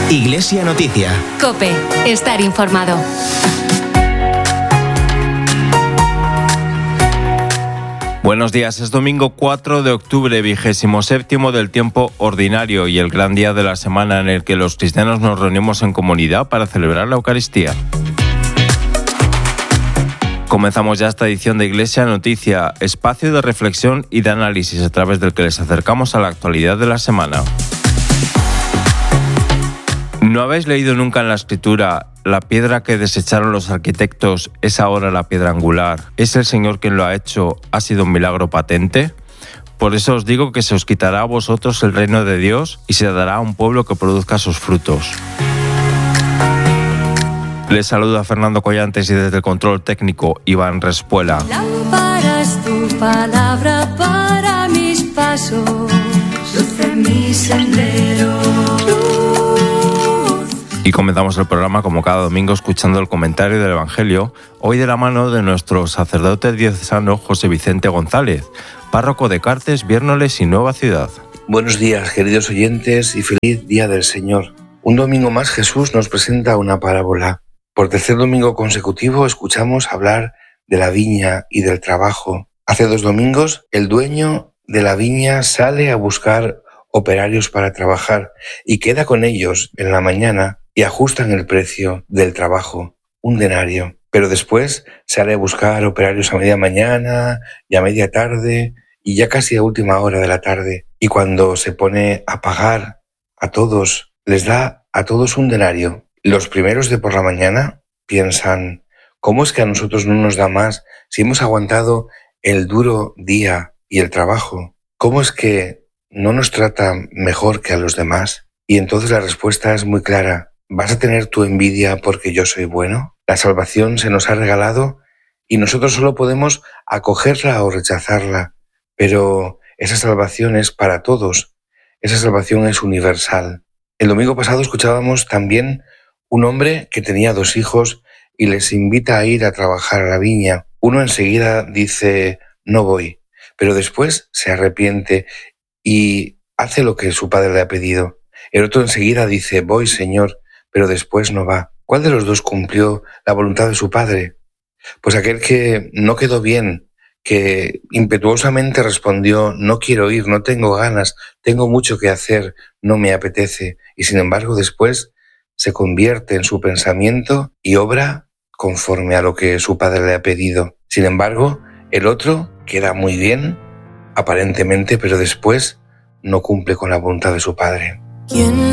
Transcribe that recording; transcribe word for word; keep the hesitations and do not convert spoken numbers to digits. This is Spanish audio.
Iglesia Noticia. COPE. Estar informado. Buenos días, es domingo cuatro de octubre, vigésimo séptimo del tiempo ordinario y el gran día de la semana en el que los cristianos nos reunimos en comunidad para celebrar la Eucaristía. Comenzamos ya esta edición de Iglesia Noticia, espacio de reflexión y de análisis a través del que les acercamos a la actualidad de la semana. ¿No habéis leído nunca en la Escritura: la piedra que desecharon los arquitectos es ahora la piedra angular? ¿Es el Señor quien lo ha hecho? ¿Ha sido un milagro patente? Por eso os digo que se os quitará a vosotros el reino de Dios y se dará a un pueblo que produzca sus frutos. Les saluda Fernando Collantes y desde el control técnico Iván Respuela. Lámpara es tu palabra para mis pasos, luz en mi sendero. Y comenzamos el programa como cada domingo escuchando el comentario del Evangelio, hoy de la mano de nuestro sacerdote diocesano José Vicente González, párroco de Cartes, Viérnoles y Nueva Ciudad. Buenos días, queridos oyentes, y feliz Día del Señor. Un domingo más Jesús nos presenta una parábola. Por tercer domingo consecutivo escuchamos hablar de la viña y del trabajo. Hace dos domingos el dueño de la viña sale a buscar operarios para trabajar y queda con ellos en la mañana y ajustan el precio del trabajo, un denario. Pero después sale a buscar operarios a media mañana y a media tarde y ya casi a última hora de la tarde. Y cuando se pone a pagar a todos, les da a todos un denario. Los primeros de por la mañana piensan: ¿cómo es que a nosotros no nos da más si hemos aguantado el duro día y el trabajo? ¿Cómo es que no nos trata mejor que a los demás? Y entonces la respuesta es muy clara: ¿vas a tener tu envidia porque yo soy bueno? La salvación se nos ha regalado y nosotros solo podemos acogerla o rechazarla, pero esa salvación es para todos, esa salvación es universal. El domingo pasado escuchábamos también un hombre que tenía dos hijos y les invita a ir a trabajar a la viña. Uno enseguida dice: no voy, pero después se arrepiente y hace lo que su padre le ha pedido. El otro enseguida dice: voy, Señor, pero después no va. ¿Cuál de los dos cumplió la voluntad de su padre? Pues aquel que no quedó bien, que impetuosamente respondió: no quiero ir, no tengo ganas, tengo mucho que hacer, no me apetece. Y sin embargo después se convierte en su pensamiento y obra conforme a lo que su padre le ha pedido. Sin embargo, el otro queda muy bien, aparentemente, pero después no cumple con la voluntad de su padre. ¿Quién